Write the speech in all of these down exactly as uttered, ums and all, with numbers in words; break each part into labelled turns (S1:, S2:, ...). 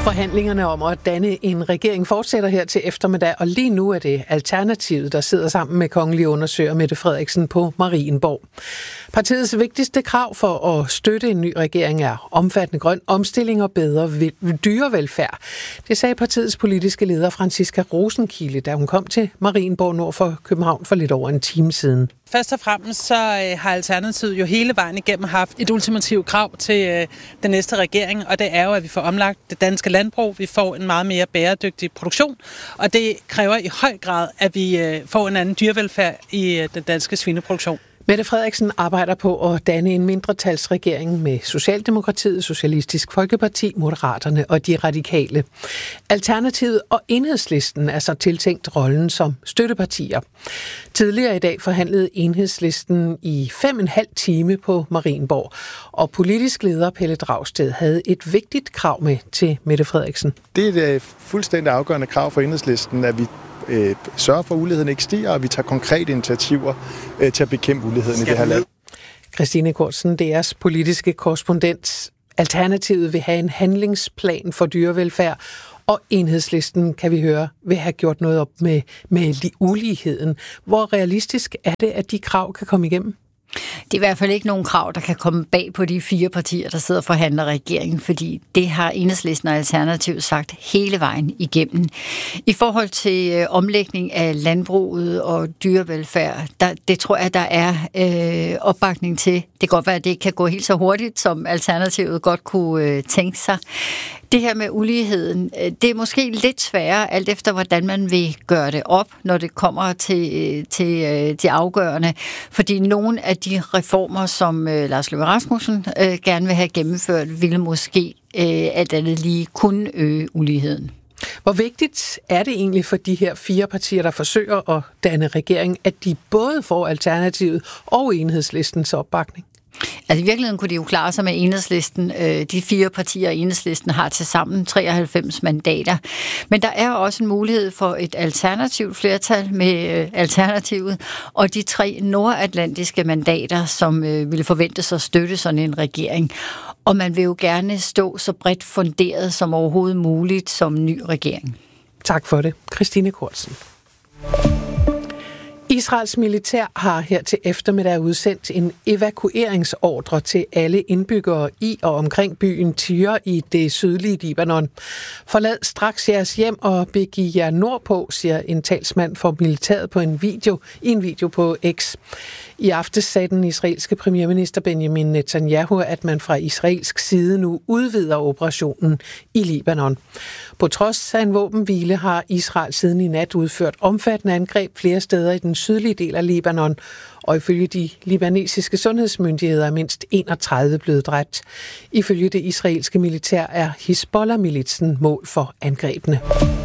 S1: Forhandlingerne om at danne en regering fortsætter her til eftermiddag, og lige nu er det Alternativet, der sidder sammen med kongelig undersøger Mette Frederiksen på Marienborg. Partiets vigtigste krav for at støtte en ny regering er omfattende grøn omstilling og bedre dyrevelfærd. Det sagde partiets politiske leder Franciska Rosenkilde, da hun kom til Marienborg nord for København for lidt over en time siden.
S2: Først og fremmest så har Alternativet jo hele vejen igennem haft et ultimativt krav til øh, den næste regering, og det er jo, at vi får omlagt det danske landbrug, vi får en meget mere bæredygtig produktion, og det kræver i høj grad, at vi øh, får en anden dyrevelfærd i øh, den danske svineproduktion.
S1: Mette Frederiksen arbejder på at danne en mindretalsregering med Socialdemokratiet, Socialistisk Folkeparti, Moderaterne og De Radikale. Alternativet og Enhedslisten er så tiltænkt rollen som støttepartier. Tidligere i dag forhandlede Enhedslisten i fem og en halv time på Marienborg, og politisk leder Pelle Dragsted havde et vigtigt krav med til Mette Frederiksen.
S3: Det er et fuldstændig afgørende krav for Enhedslisten, at vi Øh, sørge for, at uligheden ikke stiger, og vi tager konkrete initiativer øh, til at bekæmpe uligheden i det her land.
S1: Christine Kortsen, D R's politiske korrespondent. Alternativet vil have en handlingsplan for dyrevelfærd, og Enhedslisten, kan vi høre, vil have gjort noget op med, med uligheden. Hvor realistisk er det, at de krav kan komme igennem?
S4: Det er i hvert fald ikke nogen krav, der kan komme bag på de fire partier, der sidder og forhandler regeringen, fordi det har Enhedslisten og Alternativet sagt hele vejen igennem. I forhold til øh, omlægning af landbruget og dyrevelfærd, der, det tror jeg, der er øh, opbakning til. Det kan godt være, at det ikke kan gå helt så hurtigt, som Alternativet godt kunne øh, tænke sig. Det her med uligheden, det er måske lidt sværere, alt efter hvordan man vil gøre det op, når det kommer til, til, til afgørende. Fordi nogle af de reformer, som Lars Løkke Rasmussen øh, gerne vil have gennemført, ville måske øh, alt andet lige kunne øge uligheden.
S1: Hvor vigtigt er det egentlig for de her fire partier, der forsøger at danne regering, at de både får Alternativet og Enhedslistens opbakning?
S4: Altså i virkeligheden kunne de jo klare sig med Enhedslisten. De fire partier i Enhedslisten har til sammen treoghalvfems mandater. Men der er også en mulighed for et alternativt flertal med Alternativet, og de tre nordatlantiske mandater, som ville forventes at støtte sådan en regering. Og man vil jo gerne stå så bredt funderet som overhovedet muligt som ny regering.
S1: Tak for det, Christine Kortsen. Israels militær har her til eftermiddag udsendt en evakueringsordre til alle indbyggere i og omkring byen Tyre i det sydlige Libanon. Forlad straks jeres hjem og begiv jer nordpå, siger en talsmand for militæret på en video, i en video på X. I aftes sagde den israelske premierminister Benjamin Netanyahu, at man fra israelsk side nu udvider operationen i Libanon. På trods af en våbenhvile har Israel siden i nat udført omfattende angreb flere steder i den sydlige del af Libanon, og ifølge de libanesiske sundhedsmyndigheder er mindst enogtredive blevet dræbt. Ifølge det israelske militær er Hizbollah-militsen mål for angrebene.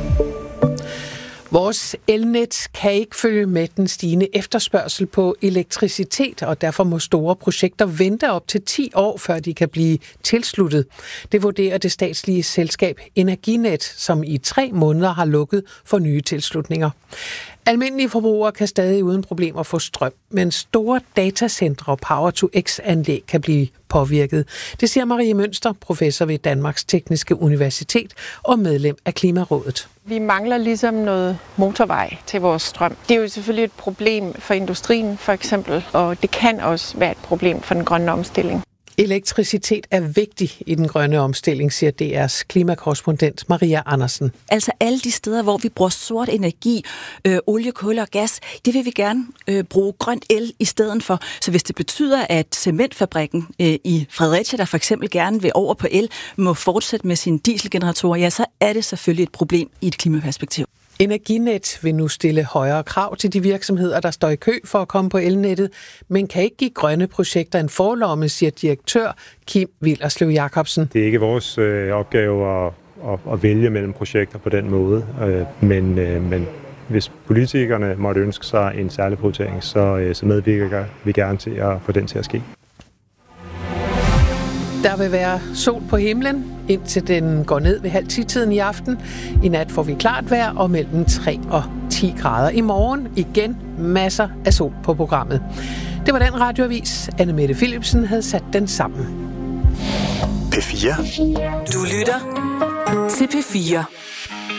S1: Vores elnet kan ikke følge med den stigende efterspørgsel på elektricitet, og derfor må store projekter vente op til ti år, før de kan blive tilsluttet. Det vurderer det statslige selskab Energinet, som i tre måneder har lukket for nye tilslutninger. Almindelige forbrugere kan stadig uden problemer få strøm, men store datacentre og Power-to-X-anlæg kan blive påvirket. Det siger Marie Mønster, professor ved Danmarks Tekniske Universitet og medlem af Klimarådet.
S5: Vi mangler ligesom noget motorvej til vores strøm. Det er jo selvfølgelig et problem for industrien for eksempel, og det kan også være et problem for den grønne omstilling.
S1: Elektricitet er vigtig i den grønne omstilling, siger D R's klimakorrespondent Maria Andersen.
S6: Altså alle de steder, hvor vi bruger sort energi, øh, olie, kul og gas, det vil vi gerne øh, bruge grønt el i stedet for. Så hvis det betyder, at cementfabrikken øh, i Fredericia, der for eksempel gerne vil over på el, må fortsætte med sine dieselgeneratorer, ja, så er det selvfølgelig et problem i et klimaperspektiv.
S1: Energinet vil nu stille højere krav til de virksomheder, der står i kø for at komme på elnettet, men kan ikke give grønne projekter en forlomme, siger direktør Kim Willerslev Jacobsen.
S7: Det er ikke vores øh, opgave at, at, at vælge mellem projekter på den måde, øh, men, øh, men hvis politikerne måtte ønske sig en særlig prioritering, så, øh, så medvirker vi gerne til at få den til at ske.
S1: Der vil være sol på himlen, indtil den går ned ved halv ti-tiden i aften. I nat får vi klart vejr og mellem tre og ti grader. I morgen igen masser af sol på programmet. Det var den radioavis, Anne Mette Philipsen havde sat den sammen.
S8: P fire.
S9: Du lytter til P fire.